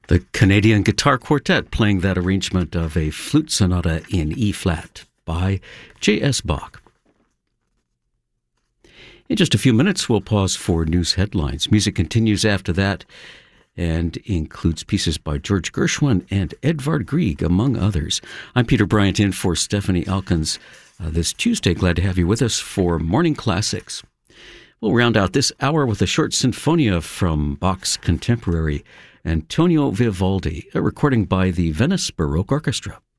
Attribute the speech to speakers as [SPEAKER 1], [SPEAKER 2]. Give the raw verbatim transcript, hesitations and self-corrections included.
[SPEAKER 1] The Canadian Guitar Quartet playing that arrangement of a flute sonata in E-flat by J S. Bach. In just a few minutes, we'll pause for news headlines. Music continues after that and includes pieces by George Gershwin and Edvard Grieg, among others. I'm Peter Bryant in for Stephanie Elkins uh, this Tuesday. Glad to have you with us for Morning Classics. We'll round out this hour with a short sinfonia from Bach's contemporary Antonio Vivaldi, a recording by the Venice Baroque Orchestra.